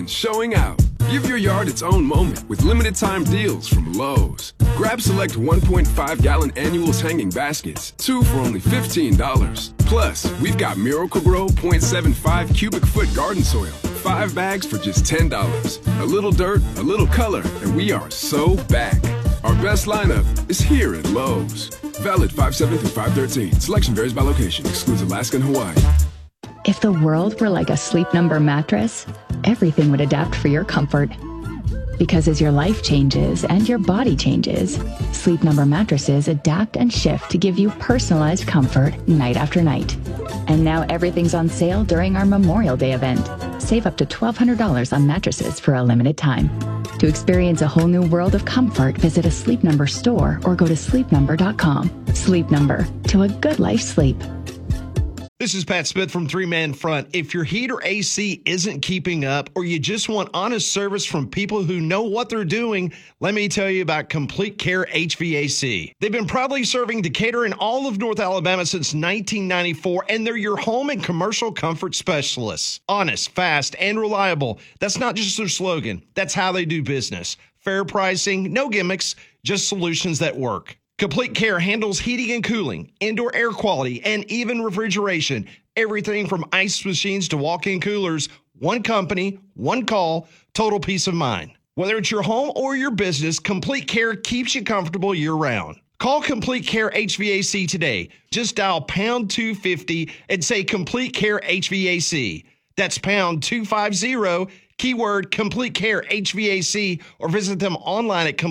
Showing out. Give your yard its own moment with limited time deals from Lowe's. Grab select 1.5-gallon annuals hanging baskets, 2 for only $15. Plus, we've got Miracle-Gro 0.75 cubic foot garden soil, 5 bags for just $10. A little dirt, a little color, and we are so back. Our best lineup is here at Lowe's. Valid 5/7 through 5/13. Selection varies by location. Excludes Alaska and Hawaii. If the world were like a Sleep Number mattress, everything would adapt for your comfort. Because as your life changes and your body changes, Sleep Number mattresses adapt and shift to give you personalized comfort night after night. And now everything's on sale during our Memorial Day event. Save up to $1,200 on mattresses for a limited time. To experience a whole new world of comfort, visit a Sleep Number store or go to sleepnumber.com. Sleep Number, to a good life sleep. This is Pat Smith from Three Man Front. If your heat or AC isn't keeping up, or you just want honest service from people who know what they're doing, let me tell you about Complete Care HVAC. They've been proudly serving Decatur and all of North Alabama since 1994, and they're your home and commercial comfort specialists. Honest, fast, and reliable. That's not just their slogan. That's how they do business. Fair pricing, no gimmicks, just solutions that work. Complete Care handles heating and cooling, indoor air quality, and even refrigeration. Everything from ice machines to walk-in coolers. One company, one call, total peace of mind. Whether it's your home or your business, Complete Care keeps you comfortable year-round. Call Complete Care HVAC today. Just dial pound 250 and say Complete Care HVAC. That's pound 250, keyword Complete Care HVAC, or visit them online at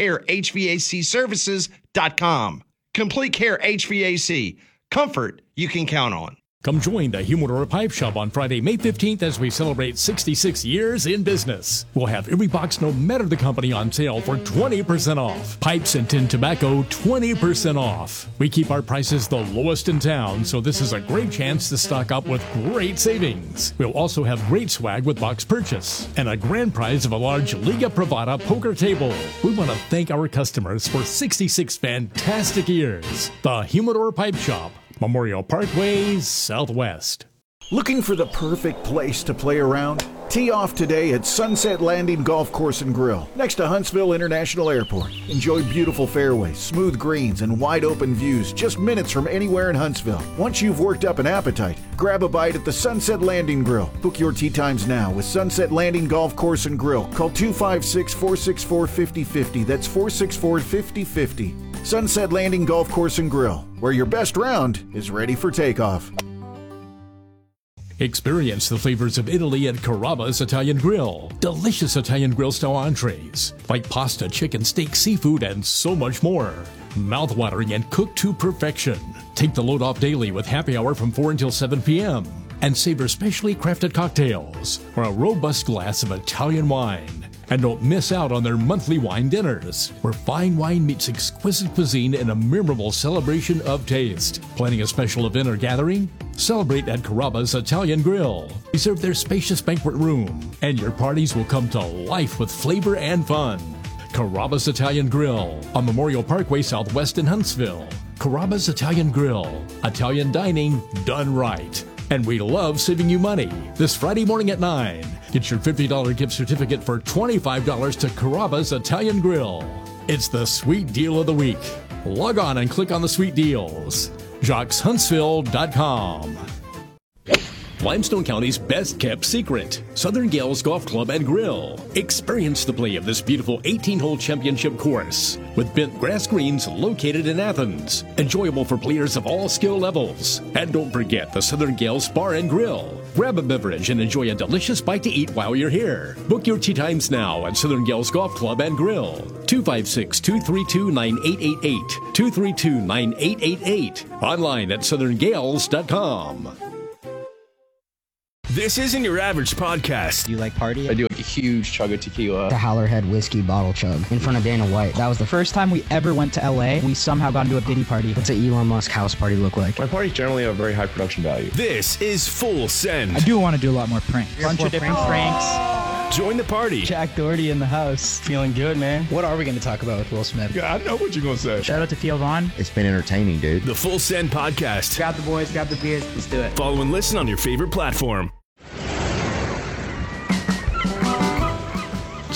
CompleteCareHVACservices.com. Complete Care HVAC. Comfort you can count on. Come join the Humidor Pipe Shop on Friday, May 15th as we celebrate 66 years in business. We'll have every box, no matter the company, on sale for 20% off. Pipes and tin tobacco, 20% off. We keep our prices the lowest in town, so this is a great chance to stock up with great savings. We'll also have great swag with box purchase and a grand prize of a large Liga Privada poker table. We want to thank our customers for 66 fantastic years. The Humidor Pipe Shop, Memorial Parkway, Southwest. Looking for the perfect place to play around? Tee off today at Sunset Landing Golf Course and Grill, next to Huntsville International Airport. Enjoy beautiful fairways, smooth greens, and wide open views just minutes from anywhere in Huntsville. Once you've worked up an appetite, grab a bite at the Sunset Landing Grill. Book your tee times now with Sunset Landing Golf Course and Grill. Call 256-464-5050. That's 464-5050. Sunset Landing Golf Course and Grill, where your best round is ready for takeoff. Experience the flavors of Italy at Carrabba's Italian Grill. Delicious Italian grill style entrees like pasta, chicken, steak, seafood, and so much more. Mouth-watering and cooked to perfection. Take the load off daily with happy hour from 4 until 7 p.m. and savor specially crafted cocktails or a robust glass of Italian wine. And don't miss out on their monthly wine dinners, where fine wine meets exquisite cuisine in a memorable celebration of taste. Planning a special event or gathering? Celebrate at Carrabba's Italian Grill. Reserve their spacious banquet room, and your parties will come to life with flavor and fun. Carrabba's Italian Grill on Memorial Parkway Southwest in Huntsville. Carrabba's Italian Grill. Italian dining done right. And we love saving you money. This Friday morning at 9. Get your $50 gift certificate for $25 to Carrabba's Italian Grill. It's the sweet deal of the week. Log on and click on the sweet deals. JocksHuntsville.com. Limestone County's best kept secret, Southern Gales Golf Club and Grill. Experience the play of this beautiful 18-hole championship course with bent grass greens located in Athens. Enjoyable for players of all skill levels. And don't forget the Southern Gales Bar and Grill. Grab a beverage and enjoy a delicious bite to eat while you're here. Book your tee times now at Southern Gales Golf Club and Grill. 256-232-9888. 232-9888. Online at southerngales.com. This isn't your average podcast. Do you like party? I do a huge chug of tequila. The Howlerhead whiskey bottle chug in front of Dana White. That was the first time we ever went to LA. We somehow got into a Diddy party. What's an Elon Musk house party look like? My parties generally have very high production value. This is Full Send. I do want to do a lot more pranks. Bunch of different pranks. Join the party. Jack Doherty in the house. Feeling good, man. What are we going to talk about with Will Smith? Yeah, I know what you're going to say. Shout out to Theo Vaughn. It's been entertaining, dude. The Full Send podcast. Grab the boys, grab the beers. Let's do it. Follow and listen on your favorite platform.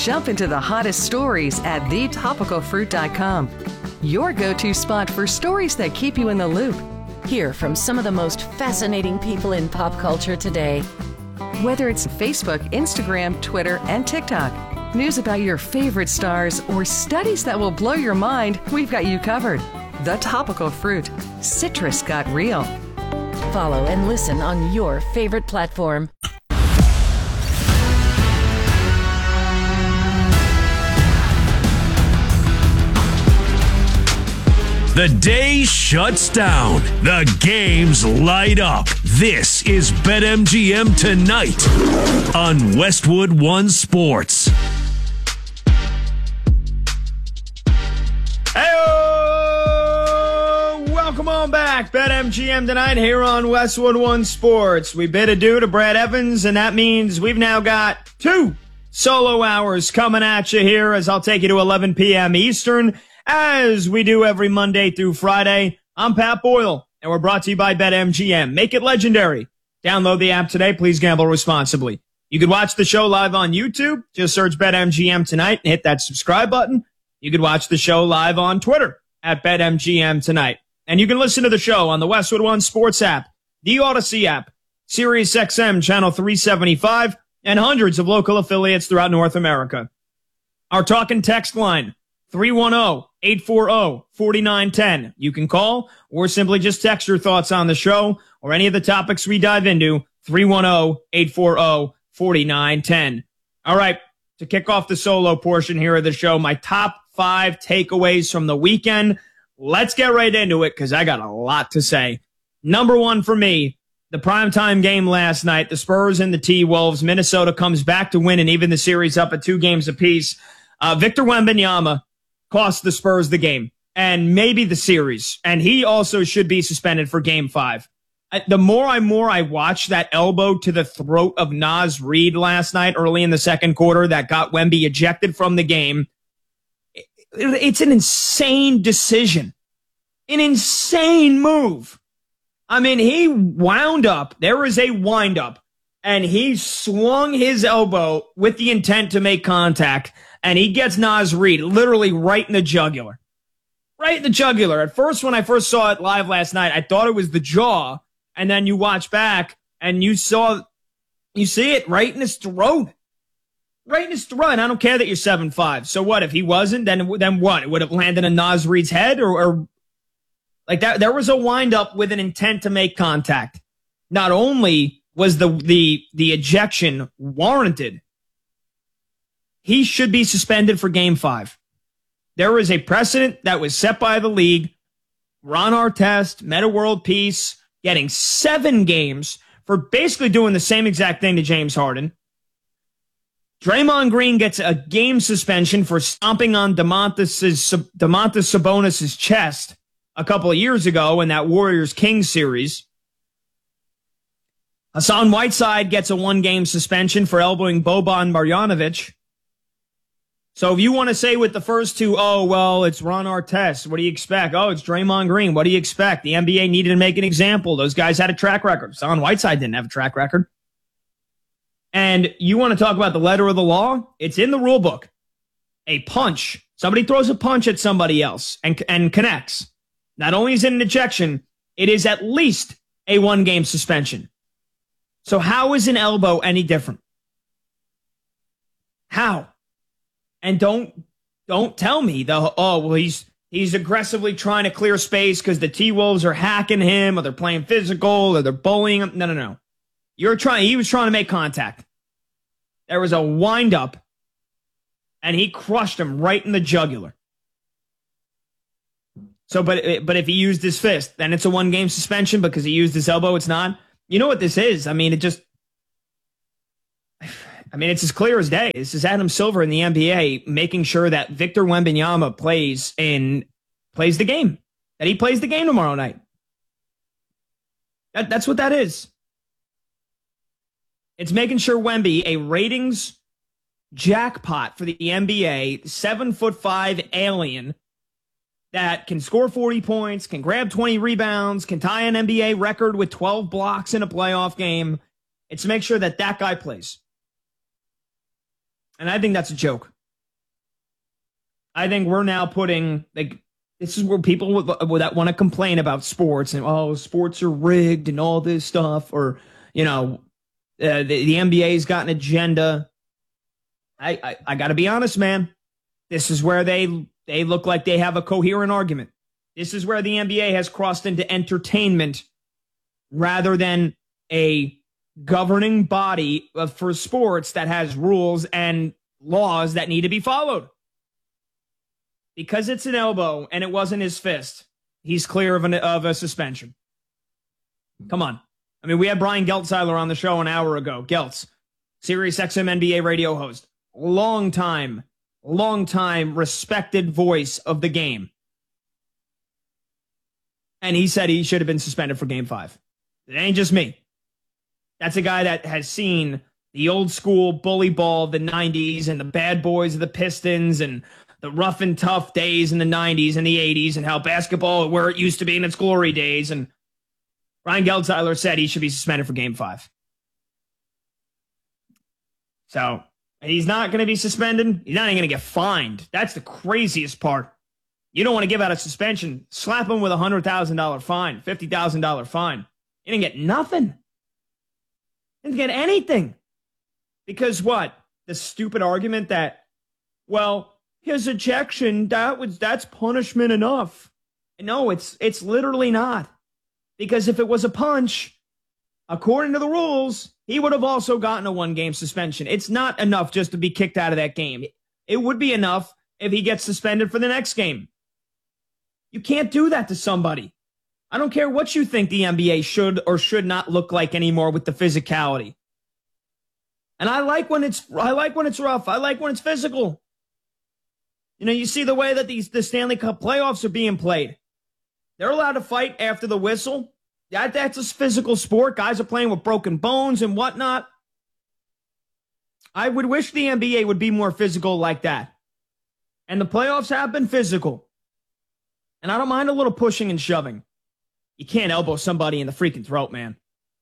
Jump into the hottest stories at thetopicalfruit.com. Your go-to spot for stories that keep you in the loop. Hear from some of the most fascinating people in pop culture today. Whether it's Facebook, Instagram, Twitter, and TikTok, news about your favorite stars, or studies that will blow your mind, we've got you covered. The Topical Fruit. Citrus got real. Follow and listen on your favorite platform. The day shuts down. The games light up. This is BetMGM Tonight on Westwood One Sports. Hey, welcome on back. BetMGM Tonight here on Westwood One Sports. We bid adieu to Brad Evans, and that means we've now got 2 solo hours coming at you here as I'll take you to 11 p.m. Eastern. As we do every Monday through Friday, I'm Pat Boyle, and we're brought to you by BetMGM. Make it legendary. Download the app today. Please gamble responsibly. You can watch the show live on YouTube. Just search BetMGM Tonight and hit that subscribe button. You can watch the show live on Twitter at BetMGM Tonight. And you can listen to the show on the Westwood One Sports app, the Odyssey app, Sirius XM Channel 375, and hundreds of local affiliates throughout North America. Our talk and text line, 310-840-4910. You can call or simply just text your thoughts on the show or any of the topics we dive into, 310-840-4910. All right, to kick off the solo portion here of the show, my top 5 takeaways from the weekend. Let's get right into it because I got a lot to say. Number 1 for me, the primetime game last night, the Spurs and the T-Wolves. Minnesota comes back to win and even the series up at 2 games apiece. Victor Wembanyama cost the Spurs the game and maybe the series. And he also should be suspended for game 5. The more I watch that elbow to the throat of Naz Reid last night early in the second quarter that got Wemby ejected from the game, it's an insane decision. An insane move. I mean, he wound up. There was a wind up and he swung his elbow with the intent to make contact. And he gets Naz Reid literally right in the jugular. Right in the jugular. At first, when I first saw it live last night, I thought it was the jaw. And then you watch back and you see it right in his throat. Right in his throat. And I don't care that you're 7'5". So what? If he wasn't, then what? It would have landed on Naz Reid's head or like that. There was a wind up with an intent to make contact. Not only was the ejection warranted, he should be suspended for game 5. There is a precedent that was set by the league. Ron Artest, Meta World Peace, getting 7 games for basically doing the same exact thing to James Harden. Draymond Green gets a game suspension for stomping on Domantas Sabonis' chest a couple of years ago in that Warriors-Kings series. Hassan Whiteside gets a 1-game suspension for elbowing Boban Marjanovic. So if you want to say with the first 2, oh, well, it's Ron Artest. What do you expect? Oh, it's Draymond Green. What do you expect? The NBA needed to make an example. Those guys had a track record. Hassan Whiteside didn't have a track record. And you want to talk about the letter of the law? It's in the rule book. A punch. Somebody throws a punch at somebody else and connects. Not only is it an ejection, it is at least a 1-game suspension. So how is an elbow any different? How? And don't tell me he's aggressively trying to clear space because the T-Wolves are hacking him or they're playing physical or they're bullying him. No. He was trying to make contact. There was a wind up and he crushed him right in the jugular. So, but if he used his fist, then it's a 1-game suspension because he used his elbow. It's not. You know what this is? I mean, it's as clear as day. This is Adam Silver in the NBA making sure that Victor Wembanyama plays the game. That he plays the game tomorrow night. That's what that is. It's making sure Wemby, a ratings jackpot for the NBA, 7'5" alien that can score 40 points, can grab 20 rebounds, can tie an NBA record with 12 blocks in a playoff game. It's to make sure that guy plays. And I think that's a joke. I think we're now putting, like, this is where people that want to complain about sports and, oh, sports are rigged and all this stuff, or, you know, the NBA's got an agenda. I got to be honest, man. This is where they look like they have a coherent argument. This is where the NBA has crossed into entertainment rather than a governing body for sports that has rules and laws that need to be followed. Because it's an elbow and it wasn't his fist, he's clear of a suspension. Come on. I mean, we had Brian Geltzeiler on the show an hour ago. Geltz, Sirius XM NBA radio host, long time respected voice of the game. And he said he should have been suspended for Game 5. It ain't just me. That's a guy that has seen the old school bully ball of the 90s and the bad boys of the Pistons and the rough and tough days in the 90s and the 80s and how basketball, where it used to be in its glory days. And Brian Geltzeiler said he should be suspended for Game 5. So he's not going to be suspended. He's not even going to get fined. That's the craziest part. You don't want to give out a suspension. Slap him with a $100,000 fine, $50,000 fine. You didn't get nothing. Didn't get anything. Because what? The stupid argument that, well, his ejection, that's punishment enough. No, it's literally not. Because if it was a punch, according to the rules, he would have also gotten a 1-game suspension. It's not enough just to be kicked out of that game. It would be enough if he gets suspended for the next game. You can't do that to somebody. I don't care what you think the NBA should or should not look like anymore with the physicality. And I like when it's rough. I like when it's physical. You know, you see the way that the Stanley Cup playoffs are being played. They're allowed to fight after the whistle. That's a physical sport. Guys are playing with broken bones and whatnot. I would wish the NBA would be more physical like that. And the playoffs have been physical. And I don't mind a little pushing and shoving. You can't elbow somebody in the freaking throat, man.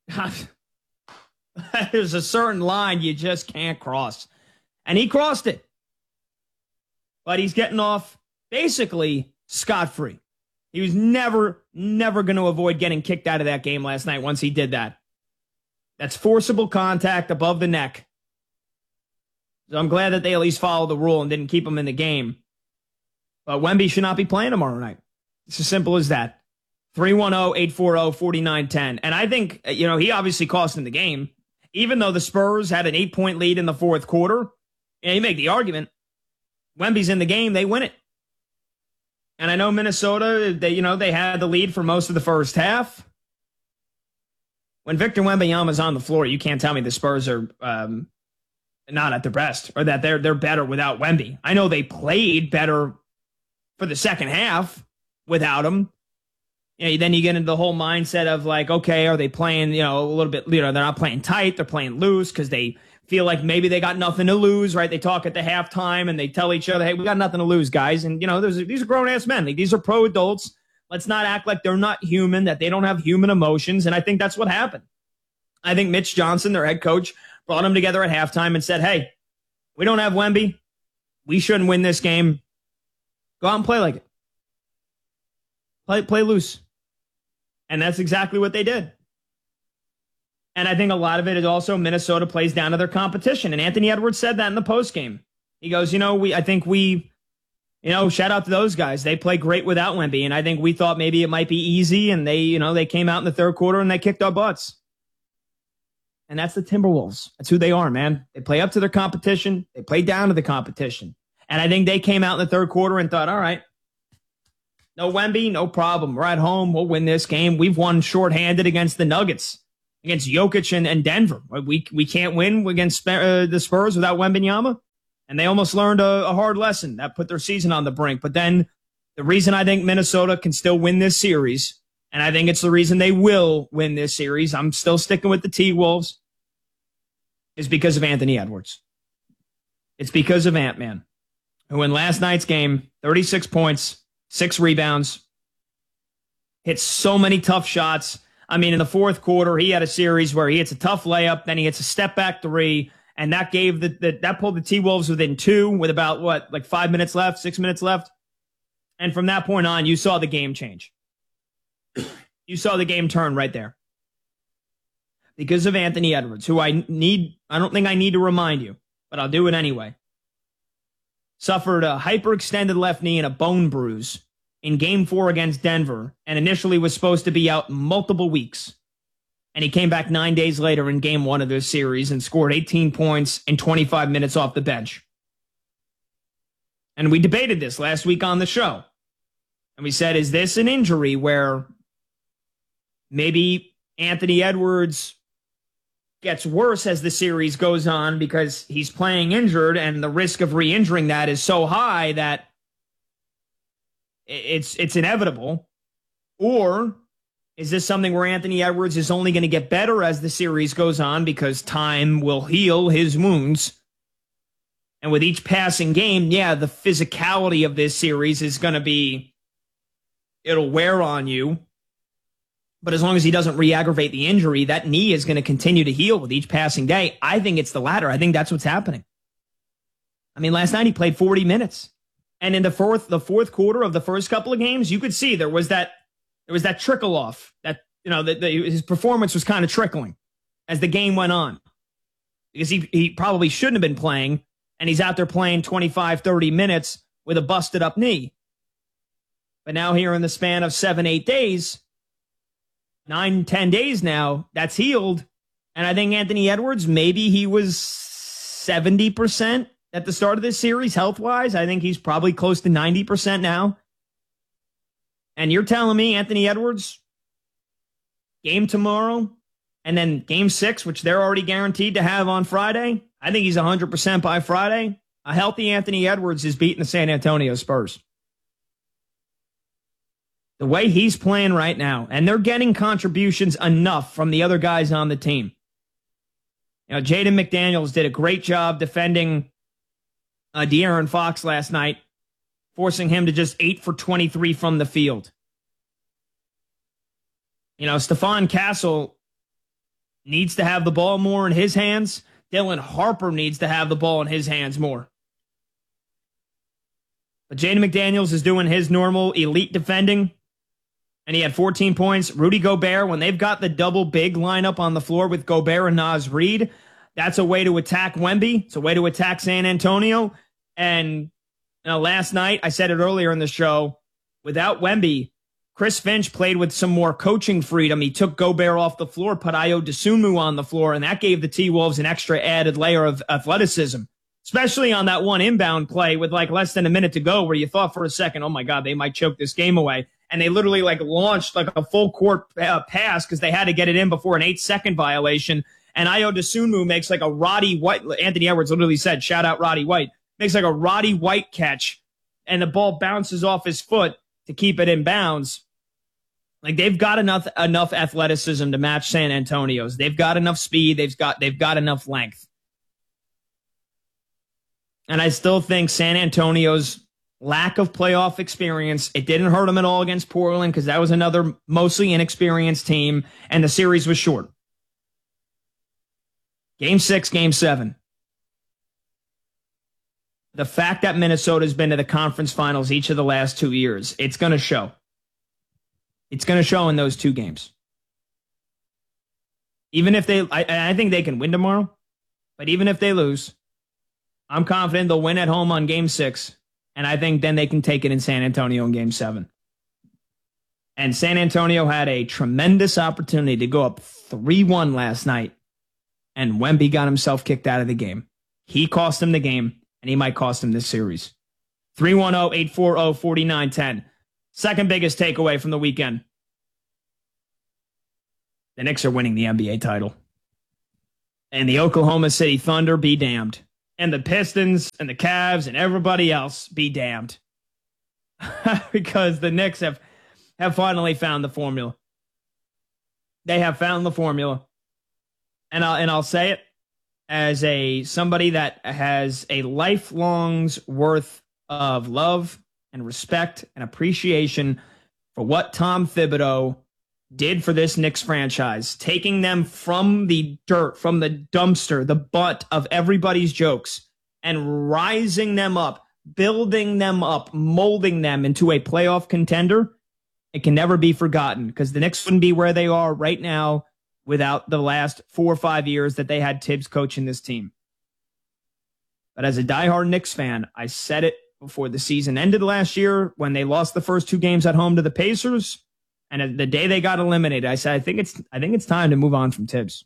There's a certain line you just can't cross. And he crossed it. But he's getting off basically scot-free. He was never going to avoid getting kicked out of that game last night once he did that. That's forcible contact above the neck. So I'm glad that they at least followed the rule and didn't keep him in the game. But Wemby should not be playing tomorrow night. It's as simple as that. 310-840-4910. And I think, you know, he obviously cost him the game. Even though the Spurs had an 8-point lead in the fourth quarter, and you make the argument, Wemby's in the game, they win it. And I know Minnesota, they had the lead for most of the first half. When Victor Wembanyama's on the floor, you can't tell me the Spurs are not at their best or that they're better without Wemby. I know they played better for the second half without him. You know, then you get into the whole mindset of like, okay, are they playing, a little bit, they're not playing tight, they're playing loose because they feel like maybe they got nothing to lose, right? They talk at the halftime and they tell each other, hey, we got nothing to lose, guys. And, these are grown-ass men. Like, these are pro adults. Let's not act like they're not human, that they don't have human emotions. And I think that's what happened. I think Mitch Johnson, their head coach, brought them together at halftime and said, hey, we don't have Wemby. We shouldn't win this game. Go out and play like it. Play loose. And that's exactly what they did. And I think a lot of it is also Minnesota plays down to their competition. And Anthony Edwards said that in the postgame. He goes, shout out to those guys. They play great without Wemby. And I think we thought maybe it might be easy. And they came out in the third quarter and they kicked our butts. And that's the Timberwolves. That's who they are, man. They play up to their competition. They play down to the competition. And I think they came out in the third quarter and thought, all right, no Wemby, no problem. We're at home. We'll win this game. We've won shorthanded against the Nuggets, against Jokic and Denver. We can't win against the Spurs without Wembanyama. And they almost learned a hard lesson that put their season on the brink. But then the reason I think Minnesota can still win this series, and I think it's the reason they will win this series, I'm still sticking with the T-Wolves, is because of Anthony Edwards. It's because of Ant-Man, who in last night's game, 36 points, 6 rebounds, hit so many tough shots. I mean, in the fourth quarter, he had a series where he hits a tough layup, then he hits a step-back three, And that gave that pulled the T-Wolves within 2 with about 5 minutes left, 6 minutes left. And from that point on, you saw the game change. You saw the game turn right there. Because of Anthony Edwards, who I don't think I need to remind you, but I'll do it anyway. Suffered a hyperextended left knee and a bone bruise in Game 4 against Denver, and initially was supposed to be out multiple weeks. And he came back 9 days later in Game 1 of this series and scored 18 points in 25 minutes off the bench. And we debated this last week on the show. And we said, is this an injury where maybe Anthony Edwards gets worse as the series goes on because he's playing injured and the risk of re-injuring that is so high that it's inevitable? Or is this something where Anthony Edwards is only going to get better as the series goes on because time will heal his wounds? And with each passing game, the physicality of this series is going to be, it'll wear on you. But as long as he doesn't re-aggravate the injury, that knee is going to continue to heal with each passing day. I think it's the latter. I think that's what's happening. I mean, last night he played 40 minutes. And in the fourth quarter of the first couple of games, you could see there was that trickle off. That his performance was kind of trickling as the game went on. Because he probably shouldn't have been playing, and he's out there playing 25, 30 minutes with a busted up knee. But now here in the span of 7-8 days, 9-10 days now, that's healed. And I think Anthony Edwards, maybe he was 70% at the start of this series health-wise. I think he's probably close to 90% now. And you're telling me Anthony Edwards, game tomorrow, and then game 6, which they're already guaranteed to have on Friday, I think he's 100% by Friday. A healthy Anthony Edwards is beating the San Antonio Spurs. The way he's playing right now, and they're getting contributions enough from the other guys on the team. Jaden McDaniels did a great job defending De'Aaron Fox last night, forcing him to just 8 for 23 from the field. Stephon Castle needs to have the ball more in his hands. Dylan Harper needs to have the ball in his hands more. But Jaden McDaniels is doing his normal elite defending. And he had 14 points. Rudy Gobert, when they've got the double big lineup on the floor with Gobert and Naz Reid, that's a way to attack Wemby. It's a way to attack San Antonio. And last night, I said it earlier in the show, without Wemby, Chris Finch played with some more coaching freedom. He took Gobert off the floor, put Ayo Dosunmu on the floor, and that gave the T-Wolves an extra added layer of athleticism, especially on that one inbound play with less than a minute to go where you thought for a second, oh my God, they might choke this game away. And they literally launched a full court pass because they had to get it in before an 8-second violation. And Ayo Dosunmu makes a Roddy White. Anthony Edwards literally said, shout out Roddy White. Makes a Roddy White catch. And the ball bounces off his foot to keep it in bounds. They've got enough athleticism to match San Antonio's. They've got enough speed. They've got enough length. And I still think San Antonio's lack of playoff experience, it didn't hurt them at all against Portland because that was another mostly inexperienced team, and the series was short. Game 6, Game 7. The fact that Minnesota's been to the conference finals each of the last 2 years, it's going to show. It's going to show in those 2 games. Even if I think they can win tomorrow, but even if they lose, I'm confident they'll win at home on Game 6. And I think then they can take it in San Antonio in Game 7. And San Antonio had a tremendous opportunity to go up 3-1 last night. And Wemby got himself kicked out of the game. He cost him the game, and he might cost him this series. 310-840-4910. Second biggest takeaway from the weekend. The Knicks are winning the NBA title. And the Oklahoma City Thunder be damned. And the Pistons and the Cavs and everybody else be damned. Because the Knicks have finally found the formula. They have found the formula. And I'll say it as somebody that has a lifelong's worth of love and respect and appreciation for what Tom Thibodeau did for this Knicks franchise, taking them from the dirt, from the dumpster, the butt of everybody's jokes, and rising them up, building them up, molding them into a playoff contender, it can never be forgotten, because the Knicks wouldn't be where they are right now without the last 4 or 5 years that they had Tibbs coaching this team. But as a diehard Knicks fan, I said it before the season ended last year when they lost the first 2 games at home to the Pacers. And the day they got eliminated, I said, I think it's time to move on from Tibbs.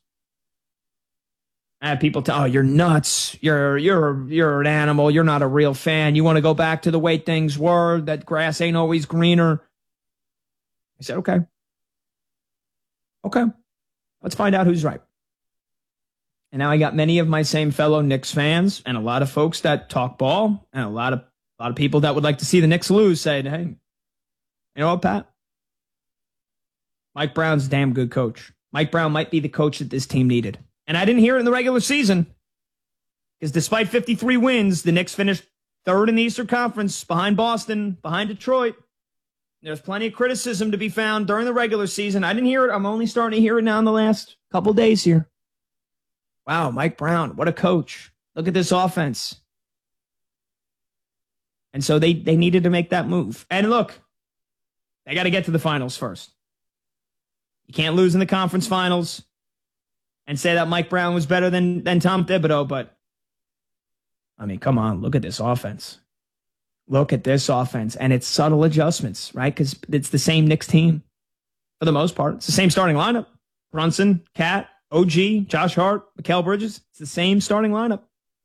I had people tell, oh, you're nuts. You're an animal. You're not a real fan. You want to go back to the way things were, that grass ain't always greener. I said, okay. Let's find out who's right. And now I got many of my same fellow Knicks fans and a lot of folks that talk ball and a lot of people that would like to see the Knicks lose saying, hey, you know what, Pat? Mike Brown's a damn good coach. Mike Brown might be the coach that this team needed. And I didn't hear it in the regular season, because despite 53 wins, the Knicks finished 3rd in the Eastern Conference, behind Boston, behind Detroit. There's plenty of criticism to be found during the regular season. I didn't hear it. I'm only starting to hear it now in the last couple days here. Wow, Mike Brown, what a coach. Look at this offense. And so they needed to make that move. And look, they got to get to the finals first. You can't lose in the conference finals and say that Mike Brown was better than Tom Thibodeau, but I mean, come on, look at this offense. Look at this offense, and it's subtle adjustments, right? Because it's the same Knicks team for the most part. It's the same starting lineup. Brunson, Cat, OG, Josh Hart, Mikal Bridges. It's the same starting lineup.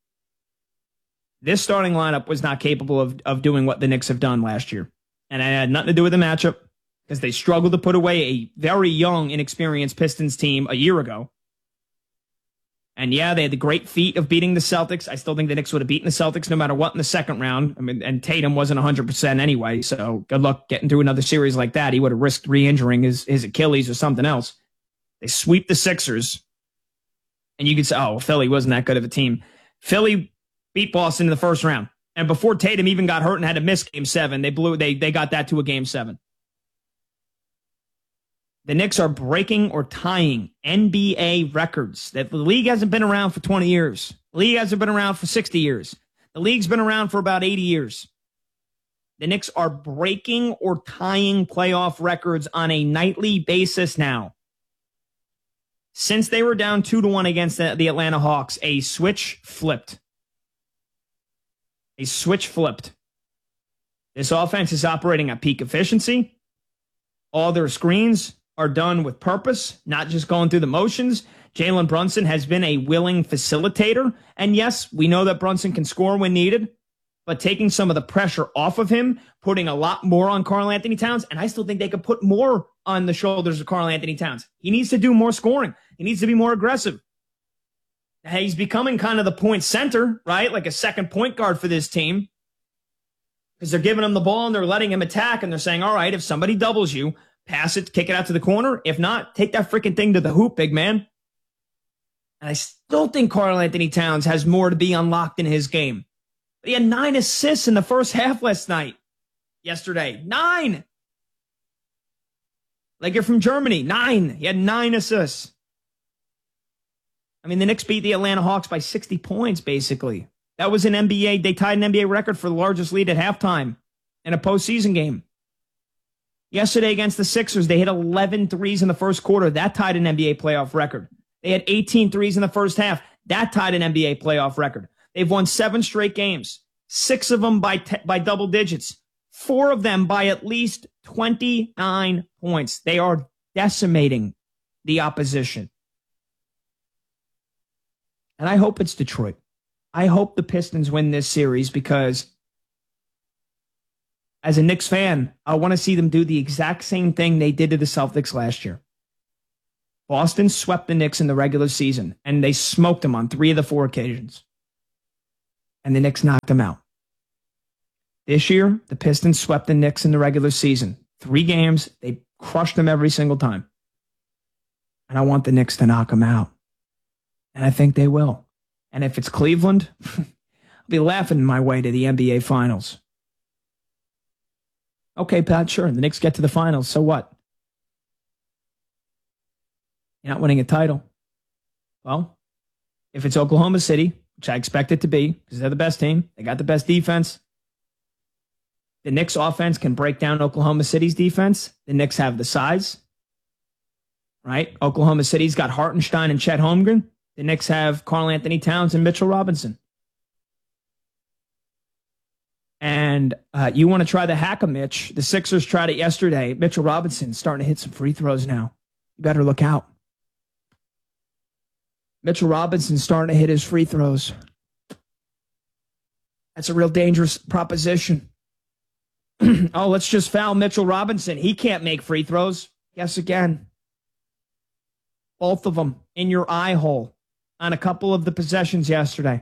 This starting lineup was not capable of doing what the Knicks have done last year. And it had nothing to do with the matchup, because they struggled to put away a very young, inexperienced Pistons team a year ago. And yeah, they had the great feat of beating the Celtics. I still think the Knicks would have beaten the Celtics no matter what in the second round. I mean, and Tatum wasn't 100% anyway, so good luck getting through another series like that. He would have risked re-injuring his Achilles or something else. They sweep the Sixers. And you could say, oh, well, Philly wasn't that good of a team. Philly beat Boston in the first round. And before Tatum even got hurt and had to miss Game 7, they got that to a Game 7. The Knicks are breaking or tying NBA records. That the league hasn't been around for 20 years. The league hasn't been around for 60 years. The league's been around for about 80 years. The Knicks are breaking or tying playoff records on a nightly basis now. Since they were down 2-1 against the Atlanta Hawks, a switch flipped. This offense is operating at peak efficiency. All their screens are done with purpose, not just going through the motions. Jalen Brunson has been a willing facilitator. And yes, we know that Brunson can score when needed, but taking some of the pressure off of him, putting a lot more on Karl-Anthony Towns, and I still think they could put more on the shoulders of Karl-Anthony Towns. He needs to do more scoring. He needs to be more aggressive. He's becoming kind of the point center, right? Like a second point guard for this team, because they're giving him the ball and they're letting him attack, and they're saying, all right, if somebody doubles you, pass it, kick it out to the corner. If not, take that freaking thing to the hoop, big man. And I still think Karl-Anthony Towns has more to be unlocked in his game. But he had 9 assists in the first half yesterday. 9! Like you're from Germany. 9. He had 9 assists. I mean, the Knicks beat the Atlanta Hawks by 60 points, basically. That was an NBA. They tied an NBA record for the largest lead at halftime in a postseason game. Yesterday against the Sixers, they hit 11 threes in the first quarter. That tied an NBA playoff record. They had 18 threes in the first half. That tied an NBA playoff record. They've won 7 straight games, 6 of them by double digits, 4 of them by at least 29 points. They are decimating the opposition. And I hope it's Detroit. I hope the Pistons win this series, because as a Knicks fan, I want to see them do the exact same thing they did to the Celtics last year. Boston swept the Knicks in the regular season, and they smoked them on 3 of the 4 occasions. And the Knicks knocked them out. This year, the Pistons swept the Knicks in the regular season. 3 games, they crushed them every single time. And I want the Knicks to knock them out. And I think they will. And if it's Cleveland, I'll be laughing my way to the NBA Finals. Okay, Pat, sure. The Knicks get to the finals. So what? You're not winning a title. Well, if it's Oklahoma City, which I expect it to be, because they're the best team, they got the best defense. The Knicks offense can break down Oklahoma City's defense. The Knicks have the size, right? Oklahoma City's got Hartenstein and Chet Holmgren. The Knicks have Karl Anthony Towns and Mitchell Robinson. And you want to try the hack-a-Mitch. The Sixers tried it yesterday. Mitchell Robinson's starting to hit some free throws now. You better look out. Mitchell Robinson's starting to hit his free throws. That's a real dangerous proposition. Oh, let's just foul Mitchell Robinson. He can't make free throws. Guess again. Both of them in your eye hole on a couple of the possessions yesterday.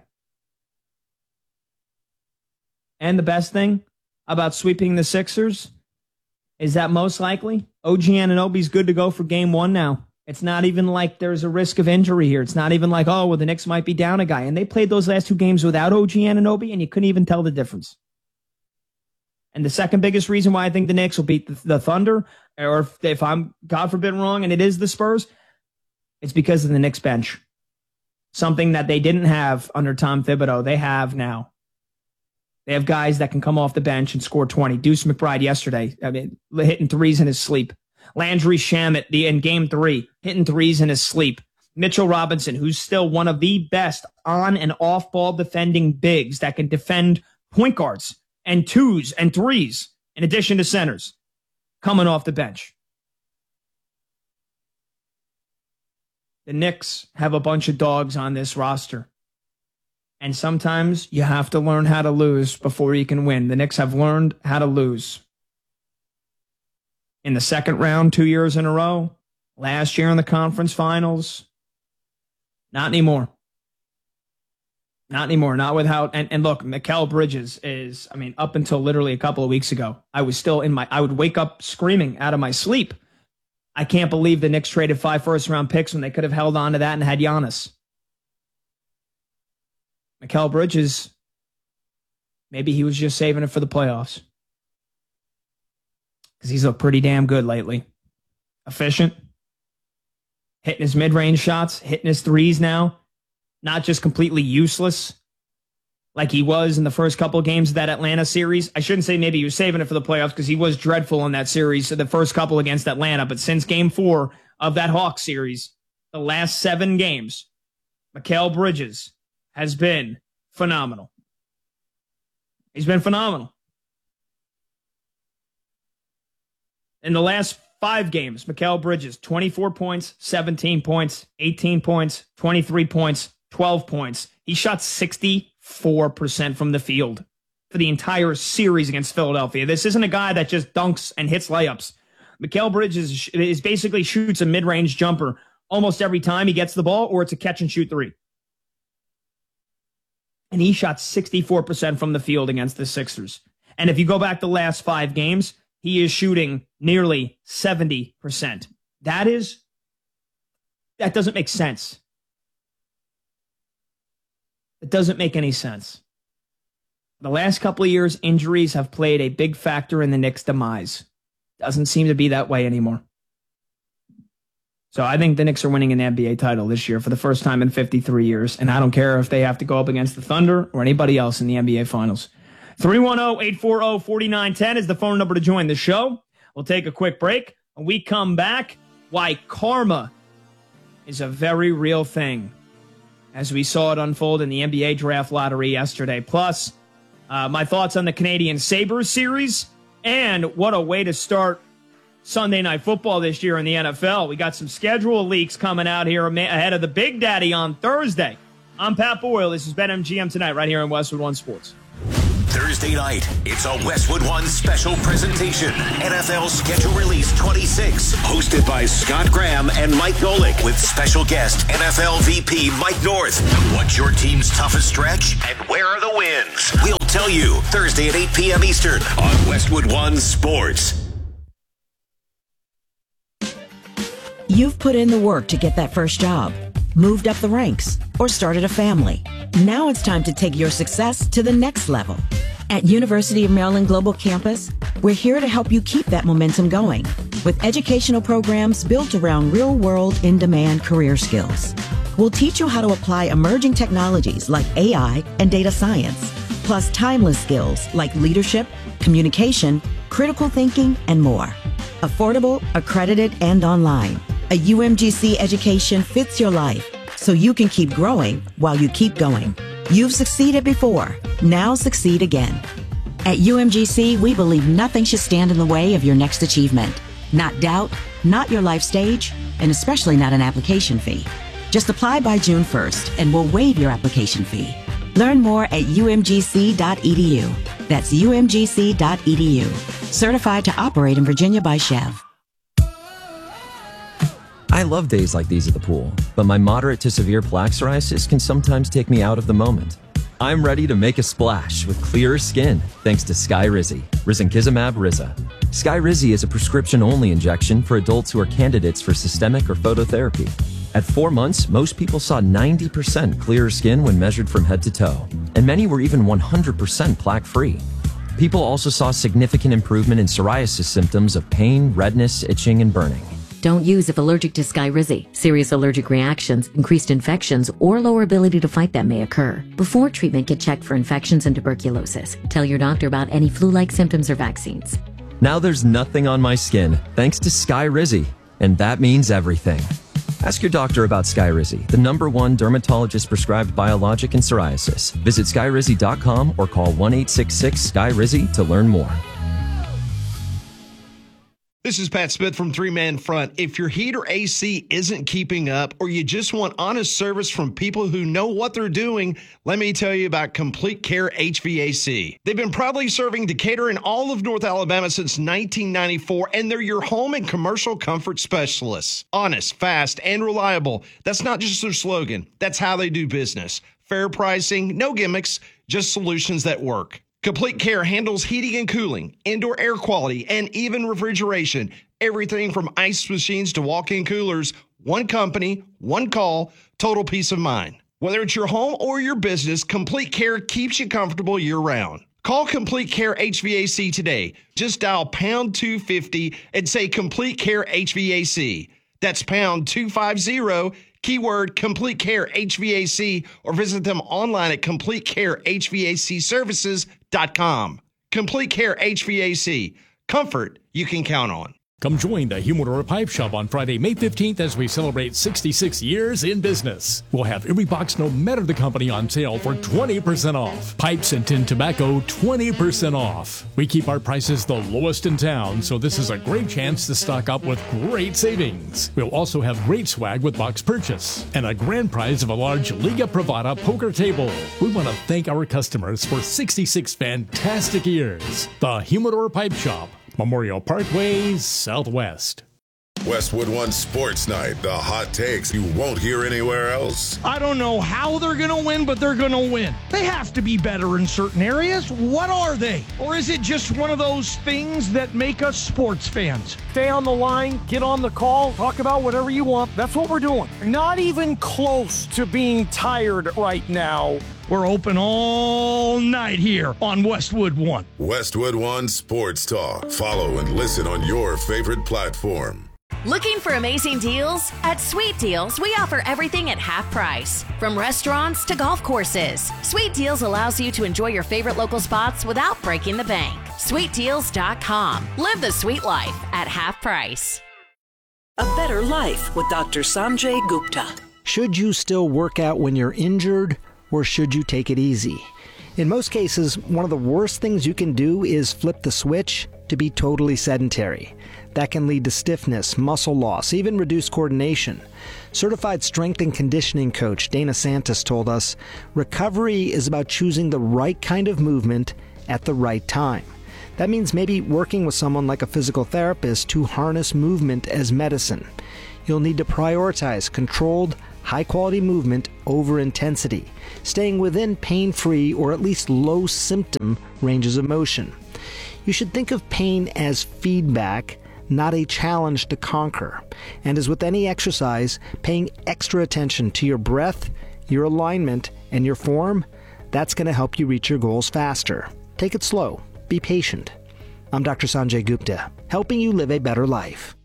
And the best thing about sweeping the Sixers is that most likely OG Anunoby's good to go for game 1 now. It's not even like there's a risk of injury here. It's not even like, oh, well, the Knicks might be down a guy. And they played those last 2 games without OG Anunoby, and you couldn't even tell the difference. And the second biggest reason why I think the Knicks will beat the Thunder, or if I'm, God forbid, wrong, and it is the Spurs, it's because of the Knicks bench. Something that they didn't have under Tom Thibodeau. They have now. They have guys that can come off the bench and score 20. Deuce McBride yesterday, hitting threes in his sleep. Landry Shamet in game 3, hitting threes in his sleep. Mitchell Robinson, who's still one of the best on and off ball defending bigs that can defend point guards and 2s and 3s, in addition to centers, coming off the bench. The Knicks have a bunch of dogs on this roster. And sometimes you have to learn how to lose before you can win. The Knicks have learned how to lose. In the second round 2 years in a row, last year in the conference finals. Not anymore. Not anymore. Not without, and look, Mikal Bridges is, up until literally a couple of weeks ago, I was still I would wake up screaming out of my sleep. I can't believe the Knicks traded 5 first-round picks when they could have held on to that and had Giannis. Mikal Bridges, maybe he was just saving it for the playoffs. Because he's looked pretty damn good lately. Efficient. Hitting his mid-range shots. Hitting his threes now. Not just completely useless like he was in the first couple of games of that Atlanta series. I shouldn't say maybe he was saving it for the playoffs because he was dreadful in that series, the first couple against Atlanta. But since game 4 of that Hawks series, the last 7 games, Mikal Bridges has been phenomenal. He's been phenomenal. In the last 5 games, Mikal Bridges, 24 points, 17 points, 18 points, 23 points, 12 points. He shot 64% from the field for the entire series against Philadelphia. This isn't a guy that just dunks and hits layups. Mikal Bridges is basically shoots a mid-range jumper almost every time he gets the ball, or it's a catch-and-shoot 3. And he shot 64% from the field against the Sixers. And if you go back the last 5 games, he is shooting nearly 70%. That doesn't make sense. It doesn't make any sense. The last couple of years, injuries have played a big factor in the Knicks' demise. Doesn't seem to be that way anymore. So I think the Knicks are winning an NBA title this year for the first time in 53 years. And I don't care if they have to go up against the Thunder or anybody else in the NBA Finals. 310-840-4910 is the phone number to join the show. We'll take a quick break. When we come back, why karma is a very real thing, as we saw it unfold in the NBA draft lottery yesterday. Plus, my thoughts on the Canadian Sabres series, and what a way to start Sunday Night Football this year in the NFL. We got some schedule leaks coming out here ahead of the Big Daddy on Thursday. I'm Pat Boyle. This is BetMGM Tonight right here on Westwood One Sports. Thursday night, it's a Westwood One special presentation. NFL Schedule Release 26, hosted by Scott Graham and Mike Golick, with special guest NFL VP Mike North. What's your team's toughest stretch, and where are the wins? We'll tell you Thursday at 8 p.m. Eastern on Westwood One Sports. You've put in the work to get that first job, moved up the ranks, or started a family. Now it's time to take your success to the next level. At University of Maryland Global Campus, we're here to help you keep that momentum going with educational programs built around real-world, in-demand career skills. We'll teach you how to apply emerging technologies like AI and data science, plus timeless skills like leadership, communication, critical thinking, and more. Affordable, accredited, and online. A UMGC education fits your life so you can keep growing while you keep going. You've succeeded before. Now succeed again. At UMGC, we believe nothing should stand in the way of your next achievement. Not doubt, not your life stage, and especially not an application fee. Just apply by June 1st and we'll waive your application fee. Learn more at umgc.edu. That's umgc.edu. Certified to operate in Virginia by Chev. I love days like these at the pool, but my moderate to severe plaque psoriasis can sometimes take me out of the moment. I'm ready to make a splash with clearer skin thanks to Skyrizi, risankizumab Riza. Skyrizi is a prescription-only injection for adults who are candidates for systemic or phototherapy. At 4 months, most people saw 90% clearer skin when measured from head to toe, and many were even 100% plaque-free. People also saw significant improvement in psoriasis symptoms of pain, redness, itching, and burning. Don't use if allergic to Skyrizi. Serious allergic reactions, increased infections, or lower ability to fight them may occur. Before treatment, get checked for infections and tuberculosis. Tell your doctor about any flu-like symptoms or vaccines. Now there's nothing on my skin thanks to Skyrizi, and that means everything. Ask your doctor about Skyrizi, the #1 dermatologist-prescribed biologic in psoriasis. Visit Skyrizi.com or call 1-866-SKYRIZI to learn more. This is Pat Smith from Three Man Front. If your heat or AC isn't keeping up or you just want honest service from people who know what they're doing, let me tell you about Complete Care HVAC. They've been proudly serving Decatur and all of North Alabama since 1994, and they're your home and commercial comfort specialists. Honest, fast, and reliable. That's not just their slogan. That's how they do business. Fair pricing, no gimmicks, just solutions that work. Complete Care handles heating and cooling, indoor air quality, and even refrigeration. Everything from ice machines to walk-in coolers. One company, one call, total peace of mind. Whether it's your home or your business, Complete Care keeps you comfortable year-round. Call Complete Care HVAC today. Just dial pound 250 and say Complete Care HVAC. That's pound 250, keyword Complete Care HVAC, or visit them online at CompleteCareHVACservices.com. Complete Care HVAC. Comfort you can count on. Come join the Humidor Pipe Shop on Friday, May 15th as we celebrate 66 years in business. We'll have every box, no matter the company, on sale for 20% off. Pipes and tin tobacco, 20% off. We keep our prices the lowest in town, so this is a great chance to stock up with great savings. We'll also have great swag with box purchase and a grand prize of a large Liga Privada poker table. We want to thank our customers for 66 fantastic years. The Humidor Pipe Shop, Memorial Parkway, Southwest. Westwood One Sports Night, the hot takes you won't hear anywhere else. I don't know how they're going to win, but they're going to win. They have to be better in certain areas. What are they? Or is it just one of those things that make us sports fans? Stay on the line, get on the call, talk about whatever you want. That's what we're doing. Not even close to being tired right now. We're open all night here on Westwood One. Westwood One Sports Talk. Follow and listen on your favorite platform. Looking for amazing deals? At Sweet Deals, we offer everything at half price. From restaurants to golf courses, Sweet Deals allows you to enjoy your favorite local spots without breaking the bank. SweetDeals.com. Live the sweet life at half price. A better life with Dr. Sanjay Gupta. Should you still work out when you're injured, or should you take it easy? In most cases, one of the worst things you can do is flip the switch to be totally sedentary. That can lead to stiffness, muscle loss, even reduced coordination. Certified strength and conditioning coach Dana Santos told us, recovery is about choosing the right kind of movement at the right time. That means maybe working with someone like a physical therapist to harness movement as medicine. You'll need to prioritize controlled, high-quality movement over intensity, staying within pain-free or at least low-symptom ranges of motion. You should think of pain as feedback, not a challenge to conquer. And as with any exercise, paying extra attention to your breath, your alignment, and your form, that's going to help you reach your goals faster. Take it slow. Be patient. I'm Dr. Sanjay Gupta, helping you live a better life.